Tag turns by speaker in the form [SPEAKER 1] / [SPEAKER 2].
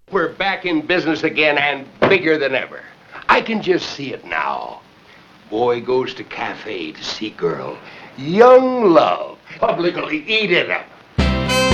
[SPEAKER 1] We're back in business again and bigger than ever. I can just see it now. Boy goes to cafe to see girl. Young love. Publicly eat it up.